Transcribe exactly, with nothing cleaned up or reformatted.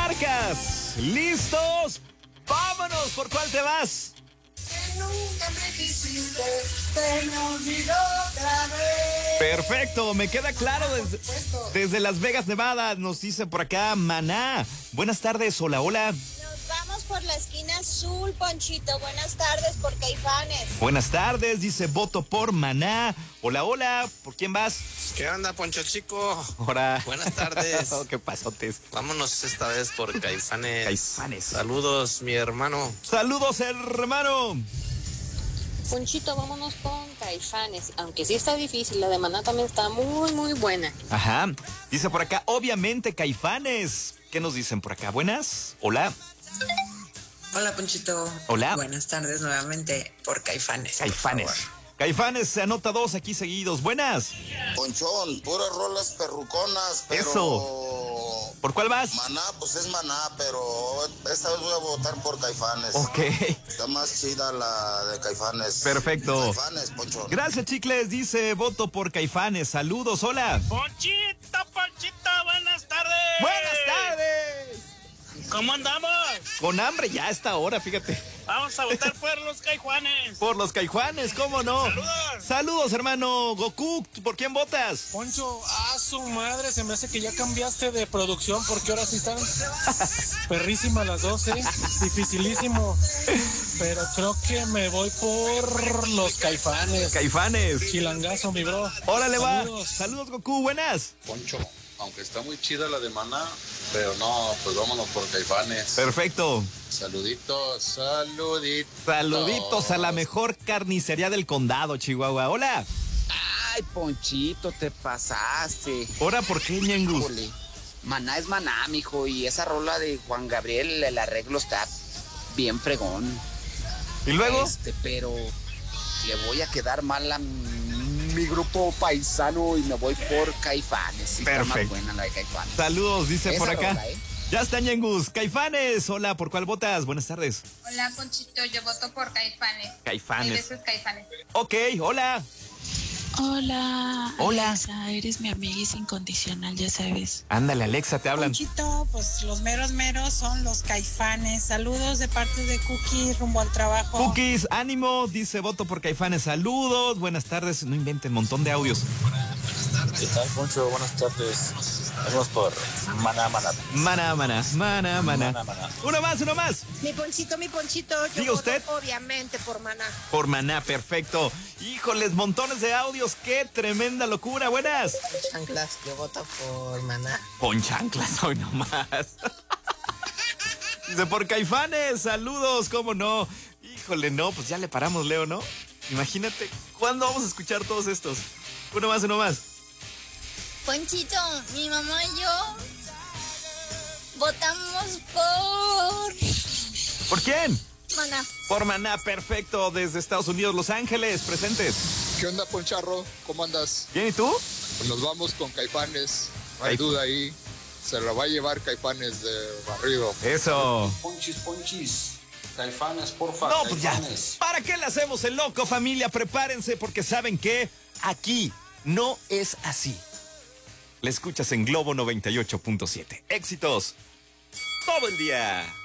marcas. ¿Listos? ¡Vámonos! ¿Por cuál te vas? Que nunca me quisiste, se me olvidó otra vez. Perfecto, me queda claro desde, desde Las Vegas, Nevada. Nos dice por acá Maná. Buenas tardes, hola, hola. Nos vamos por la esquina azul, Ponchito. Buenas tardes por Caifanes. Buenas tardes, dice voto por Maná. Hola, hola, ¿por quién vas? ¿Qué onda, Poncho Chico? Hola. Buenas tardes. Oh, ¿qué pasotes? Vámonos esta vez por Caifanes. Caifanes. Saludos, mi hermano. Saludos, hermano. Ponchito, vámonos con Caifanes. Aunque sí está difícil, la de Maná también está muy, muy buena. Ajá. Dice por acá, obviamente, Caifanes. ¿Qué nos dicen por acá? ¿Buenas? Hola. Hola, Ponchito. Hola. Buenas tardes nuevamente por Caifanes. Caifanes. Caifanes se anota dos aquí seguidos. Buenas. Ponchón, puras rolas perruconas, pero... Eso. ¿Por cuál vas? Maná, pues es Maná, pero esta vez voy a votar por Caifanes. Ok. Está más chida la de Caifanes. Perfecto. Caifanes, Ponchón. Gracias, chicles. Dice, voto por Caifanes. Saludos, hola. Ponchito, Ponchito, buenas tardes. Buenas tardes. ¿Cómo andamos? Con hambre ya a esta hora, fíjate. Vamos a votar por los Caifanes. Por los Caifanes, ¿cómo no? Saludos. Saludos, hermano. Goku, ¿por quién votas? Poncho, a su madre, se me hace que ya cambiaste de producción porque ahora sí están perrísimas las dos, ¿eh? Dificilísimo. Pero creo que me voy por los Caifanes. Caifanes. Chilangazo, mi bro. Órale, Saludos. va. Saludos, Goku, buenas. Poncho, aunque está muy chida la de Maná, pero no, pues vámonos por Caifanes. Perfecto. Saluditos, saluditos. Saluditos a la mejor carnicería del condado, Chihuahua. Hola. Ay, Ponchito, te pasaste. ¿Ahora por qué, Ñengus? Híjole, Maná es Maná, mijo, y esa rola de Juan Gabriel, el arreglo está bien fregón. ¿Y luego? Este, pero le voy a quedar mal a mi grupo paisano y me voy por Caifanes. Sí, está más buena la de Caifanes. Saludos, dice Esa por acá. rola, ¿eh? Ya está, Ñengus. Caifanes. Hola, ¿por cuál votas? Buenas tardes. Hola, Ponchito, yo voto por Caifanes. Caifanes. Mil veces Caifanes. Ok, hola. Hola. Hola. Alexa, eres mi amiga incondicional, ya sabes. Ándale, Alexa, te hablan. Ponchito, pues los meros meros son los Caifanes. Saludos de parte de Cookie rumbo al trabajo. Cookies, ánimo, dice voto por Caifanes. Saludos, buenas tardes. No inventen, montón de audios. ¿Qué tal, Poncho? Buenas tardes. Vamos por Maná, Maná. Maná, maná, maná, maná. Maná, maná. Uno más, uno más. Mi Ponchito, mi Ponchito, yo Diga voto usted. obviamente por Maná. Por Maná, perfecto. Híjoles, montones de audios. Qué tremenda locura. Buenas. Chanclas, yo voto por Maná. Con chanclas hoy nomás. Dice por Caifanes. Saludos, cómo no. Híjole, no, pues ya le paramos, Leo, ¿no? Imagínate, ¿cuándo vamos a escuchar todos estos? Uno más, uno más. Ponchito, mi mamá y yo votamos por ¿Por quién? Maná. Por Maná, perfecto. Desde Estados Unidos, Los Ángeles, presentes. ¿Qué onda, Poncharro? ¿Cómo andas? ¿Bien y tú? Pues nos vamos con Caifanes. No hay duda ahí. Se lo va a llevar Caifanes de barrido. Eso. Ponchis, ponchis. Caifanes, porfa. No, pues ya. Caifanes. ¿Para qué le hacemos el loco, familia? Prepárense porque saben que aquí no es así. Le escuchas en Globo noventa y ocho punto siete. Éxitos todo el día.